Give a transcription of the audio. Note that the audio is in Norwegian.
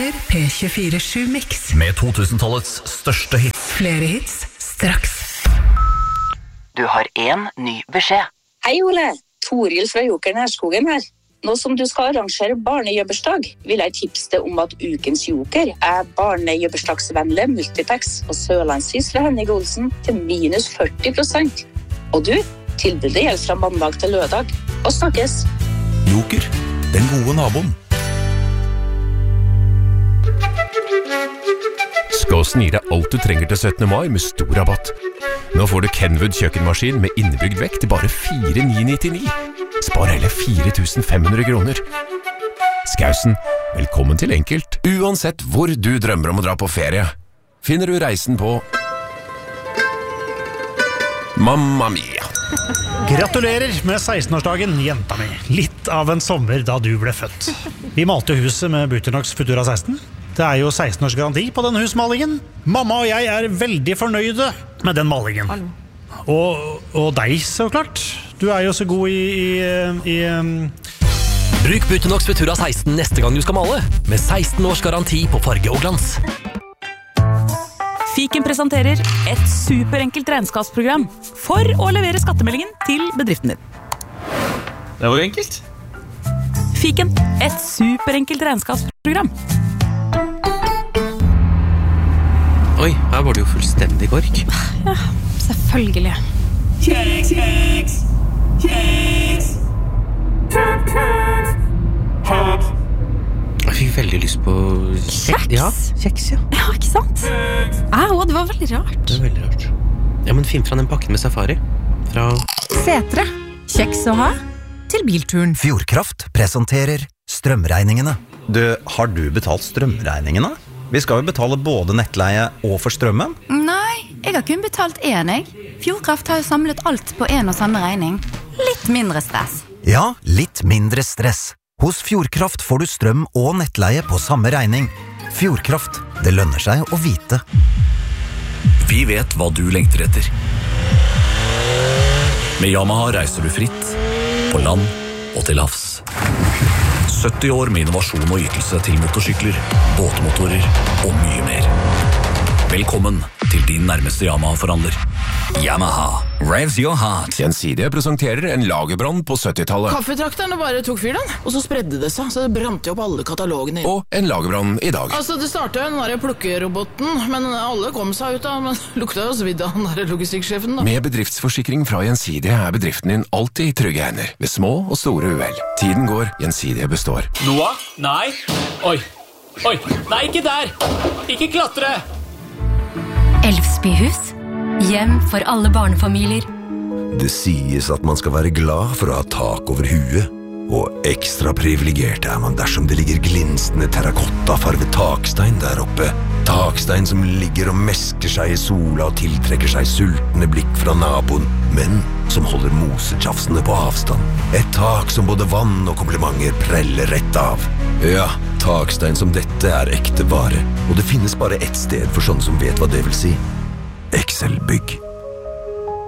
spiller P24/7 Mix med 2000-tallets største hits. Flere hits straks. Du har en ny beskjed. Hei Ole, Toril fra Joker Nærskogen her. Nå som du skal arrangere barnejøbbersdag, vil jeg tipse deg om at ukens Joker barnejøbbersdagsvennlig Multitax og Sørlandsis fra Henning Olsen til minus 40%. Og du, tilbudet gjelder fra mandag til lørdag. Og snakkes! Joker, den gode naboen. Skåsen gir deg alt du trenger til 17. mai med stor rabatt. Nå får du Kenwood kjøkkenmaskin med innebygd vekt til bare 4,999. Spar hele 4.500 kroner. Skausen, velkommen til enkelt. Uansett hvor du drømmer om å dra på ferie, finner du reisen på Mamma Mia. Gratulerer med 16-årsdagen, jenta mi. Litt av en sommer da du ble født. Vi malte huset med Buternox Futura 16. Det jo 16 års garanti på denne husmalingen. Mamma og jeg veldig fornøyde med den malingen. Og deg, så klart. Du jo så god i Bruk Buternox Futura 16 neste gang du skal male, med 16 års garanti på farge og glans. Fiken presenterer et superenkelt regnskapsprogram for å levere skattemeldingen til bedriften din. Det var enkelt. Fiken, et superenkelt regnskapsprogram. Oi, her var det jo fullstendig kork. Ja, selvfølgelig. Kjeks, kjeks, kjeks. Jeg fikk veldig lyst på Kjeks? Ja, kjeks, ja. Ja, ikke sant? Det var veldig rart. Det var veldig rart. Ja, men finn fra den pakken med safari. Fra Setre. Kjeks å ha til bilturen. Fjordkraft presenterer strømregningene. Har du betalt strømregningene? Vi skal jo betale både nettleie og for strømmen. Nei, jeg har kun betalt én, jeg. Fjordkraft har jo samlet alt på en og samme regning. Litt mindre stress. Ja, litt mindre stress. Hos Fjordkraft får du strøm og nettleie på samme regning. Fjordkraft, det lønner seg å vite. Vi vet hva du lengter etter. Med Yamaha reiser du fritt, på land og til havs. 70 år med innovasjon og ytelse til motorsykler, båtmotorer og mye mer. Velkommen til din nærmeste Yamaha-forhandler. Yamaha, revs your heart. Gjensidige presenterer en lagerbrann på 70-tallet. Kaffetrakterne bare tok fyr den, og så spredde det seg, så det brant jo opp alle katalogene. Og en lagerbrann i dag. Altså, det startet jo den der plukkeroboten, men alle kom seg ut av, men lukta jo svidd av den der logistikksjefen da. Med bedriftsforsikring fra Gjensidige bedriften din alltid i trygge hender, ved små og store uhell. Tiden går, Gjensidige består. Noah? Nei. Oi. Nei, ikke der. Ikke klatre. Elfsbyhus. Hjem for alle barnefamilier. Det sies at man skal være glad for å ha tak over huet, og ekstra privilegert man dersom det ligger glinsende terrakottafarvet takstein der oppe. Takstein som ligger og mesker seg i sola og tiltrekker seg sultne blikk fra naboen, men som holder mosetjafsene på avstand. Et tak som både vann og komplimenter preller rett av. Ja, takstein som dette ekte vare, og det finnes bare ett sted for sånne som vet hva det vil si. Excel Bygg.